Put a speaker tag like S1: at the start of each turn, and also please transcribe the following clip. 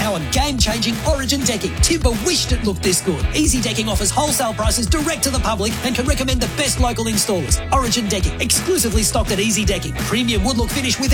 S1: power game-changing Origin decking. Timber wished it looked this good. Easy Decking offers wholesale prices direct to the public and can recommend the best local installers. Origin Decking, exclusively stocked at Easy Decking. Premium wood look finish with